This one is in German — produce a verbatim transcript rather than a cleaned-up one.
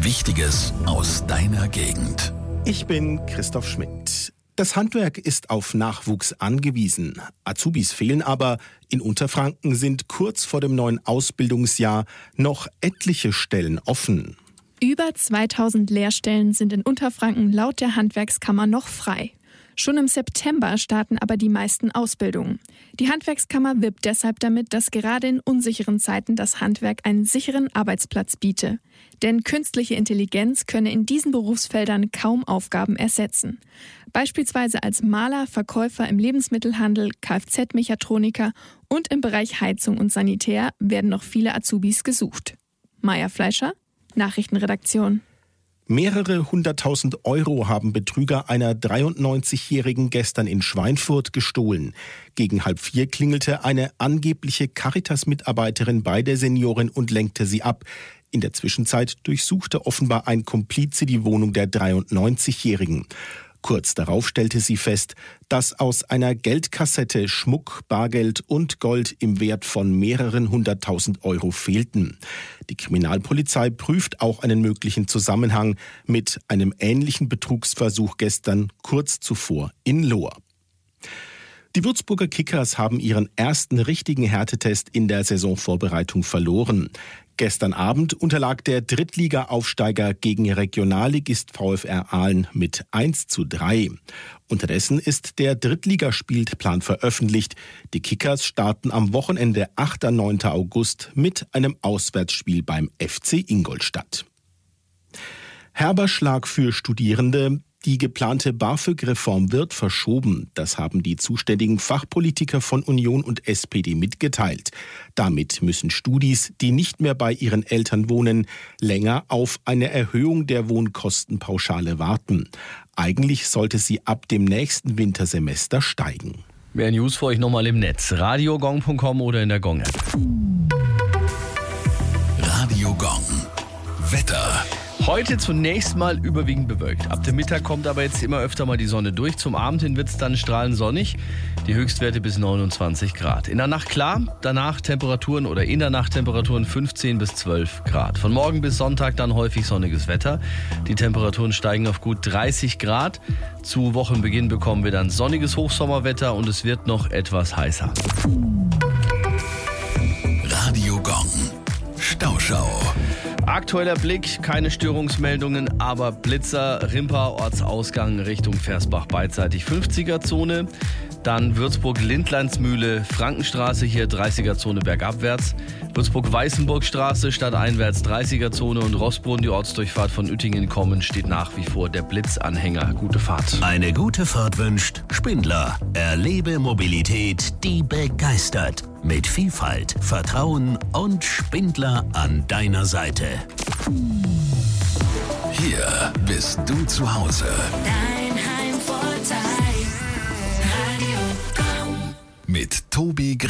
Wichtiges aus deiner Gegend. Ich bin Christoph Schmidt. Das Handwerk ist auf Nachwuchs angewiesen. Azubis fehlen aber. In Unterfranken sind kurz vor dem neuen Ausbildungsjahr noch etliche Stellen offen. Über zweitausend Lehrstellen sind in Unterfranken laut der Handwerkskammer noch frei. Schon im September starten aber die meisten Ausbildungen. Die Handwerkskammer wirbt deshalb damit, dass gerade in unsicheren Zeiten das Handwerk einen sicheren Arbeitsplatz biete. Denn künstliche Intelligenz könne in diesen Berufsfeldern kaum Aufgaben ersetzen. Beispielsweise als Maler, Verkäufer im Lebensmittelhandel, Kfz-Mechatroniker und im Bereich Heizung und Sanitär werden noch viele Azubis gesucht. Maja Fleischer, Nachrichtenredaktion. Mehrere hunderttausend Euro haben Betrüger einer dreiundneunzigjährigen gestern in Schweinfurt gestohlen. Gegen halb vier klingelte eine angebliche Caritas-Mitarbeiterin bei der Seniorin und lenkte sie ab. In der Zwischenzeit durchsuchte offenbar ein Komplize die Wohnung der dreiundneunzigjährigen. Kurz darauf stellte sie fest, dass aus einer Geldkassette Schmuck, Bargeld und Gold im Wert von mehreren hunderttausend Euro fehlten. Die Kriminalpolizei prüft auch einen möglichen Zusammenhang mit einem ähnlichen Betrugsversuch gestern kurz zuvor in Lohr. Die Würzburger Kickers haben ihren ersten richtigen Härtetest in der Saisonvorbereitung verloren. Gestern Abend unterlag der Drittliga-Aufsteiger gegen Regionalligist VfR Aalen mit eins zu drei. Unterdessen ist der Drittligaspielplan veröffentlicht. Die Kickers starten am Wochenende achter und neunter August mit einem Auswärtsspiel beim F C Ingolstadt. Herber Schlag für Studierende. Die geplante BAföG-Reform wird verschoben. Das haben die zuständigen Fachpolitiker von Union und S P D mitgeteilt. Damit müssen Studis, die nicht mehr bei ihren Eltern wohnen, länger auf eine Erhöhung der Wohnkostenpauschale warten. Eigentlich sollte sie ab dem nächsten Wintersemester steigen. Mehr News für euch nochmal im Netz. radiogong punkt com oder in der Gong-App. Radio Gong. Wetter. Heute zunächst mal überwiegend bewölkt. Ab dem Mittag kommt aber jetzt immer öfter mal die Sonne durch. Zum Abend hin wird es dann strahlend sonnig. Die Höchstwerte bis neunundzwanzig Grad. In der Nacht klar, danach Temperaturen oder in der Nacht Temperaturen fünfzehn bis zwölf Grad. Von morgen bis Sonntag dann häufig sonniges Wetter. Die Temperaturen steigen auf gut dreißig Grad. Zu Wochenbeginn bekommen wir dann sonniges Hochsommerwetter und es wird noch etwas heißer. Radio Gong. Stauschau. Aktueller Blick, keine Störungsmeldungen, aber Blitzer, Rimpa, Ortsausgang Richtung Versbach beidseitig fünfziger-Zone. Dann Würzburg-Lindlandsmühle, Frankenstraße, hier dreißiger-Zone bergabwärts. Würzburg-Weißenburgstraße, stadteinwärts dreißiger-Zone und Rossbrunn, die Ortsdurchfahrt von Uettingen kommen, steht nach wie vor der Blitzanhänger. Gute Fahrt. Eine gute Fahrt wünscht Spindler. Erlebe Mobilität, die begeistert. Mit Vielfalt, Vertrauen und Spindler an deiner Seite. Hier bist du zu Hause. Dein Heimvorteil. Radio Gong. Mit Tobi Grimm.